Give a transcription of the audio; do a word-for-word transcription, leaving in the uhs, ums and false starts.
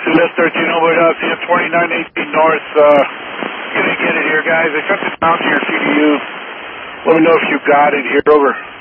Celeste thirteen over at C F twenty-nine eighteen North. Uh, gonna get it here, guys. I sent it down to your C D U. Let me know if you got it here. Over.